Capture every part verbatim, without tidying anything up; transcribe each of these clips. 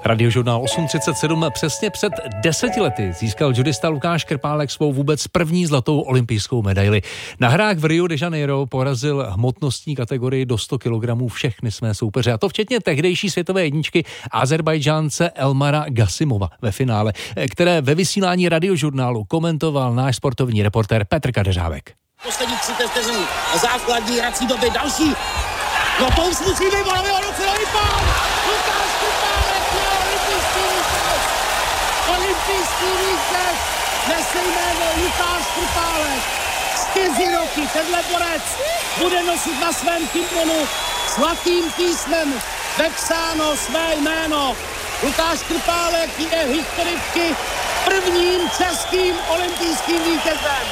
Radiožurnál osm třicet sedm přesně před deseti lety získal judista Lukáš Krpálek svou vůbec první zlatou olympijskou medaili. Na hrách v Rio de Janeiro porazil hmotnostní kategorii do sto kilogramů všechny své soupeře, a to včetně tehdejší světové jedničky Azerbajdžánce Elmara Gasimova ve finále, které ve vysílání Radiožurnálu komentoval náš sportovní reportér Petr Kadeřávek. Poslední třicet vteřin základní hrací doby, další. No to už musí být volový odocelový pán. Lukáš Krpálek je olympijský vítěz. Olympijský vítěz nese jméno Lukáš Krpálek. Čtyři roky tenhle borec bude nosit na svém kimponu zlatým písmem vepsáno své jméno. Lukáš Krpálek je historicky prvním českým olympijským vítězem.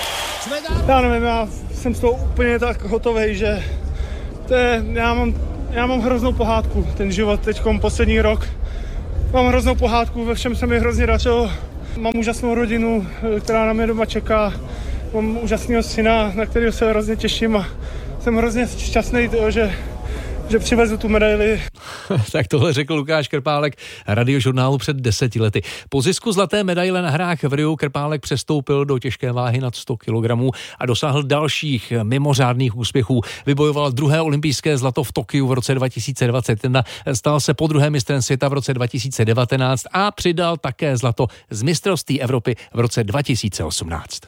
Já nevím, já jsem z toho úplně tak hotovej, že to je, já mám, já mám hroznou pohádku, ten život teďkom poslední rok. Mám hroznou pohádku, ve všem se mi hrozně dařilo. Mám úžasnou rodinu, která na mě doma čeká. Mám úžasného syna, na kterého se hrozně těším, a jsem hrozně šťastný, že že přivezu tu medaili. Tak tohle řekl Lukáš Krpálek Radiožurnálu před deseti lety. Po zisku zlaté medaile na hrách v Riu Krpálek přestoupil do těžké váhy nad sto kilogramů a dosáhl dalších mimořádných úspěchů. Vybojoval druhé olympijské zlato v Tokiu v roce dva tisíce dvacet jedna, stal se podruhé mistrem světa v roce dva tisíce devatenáct a přidal také zlato z mistrovství Evropy v roce dva tisíce osmnáct.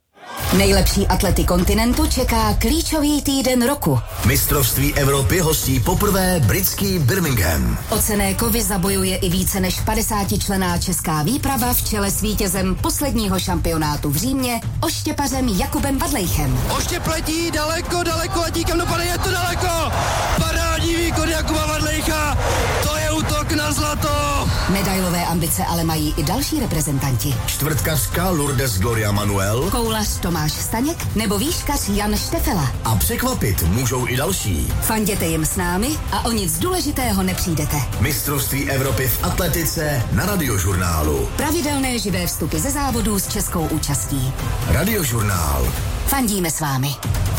Nejlepší atlety kontinentu čeká klíčový týden roku. Mistrovství Evropy hostí poprvé britský Birmingham. O cenné kovy zabojuje i více než padesátičlenná česká výprava v čele s vítězem posledního šampionátu v Římě, oštěpařem Jakubem Vadlejchem. Oštěp letí daleko, daleko, letí kam dopadne, je to daleko! Parádní výkon Jakuba Vadlejcha, to je útok na zlato! Medailové ambice ale mají i další reprezentanti. Čtvrtkařka Lourdes Gloria Manuel, koulař Tomáš Staněk nebo výškař Jan Štefela. A překvapit můžou i další. Fanděte jim s námi a o nic důležitého nepřijdete. Mistrovství Evropy v atletice na Radiožurnálu. Pravidelné živé vstupy ze závodů s českou účastí. Radiožurnál. Fandíme s vámi.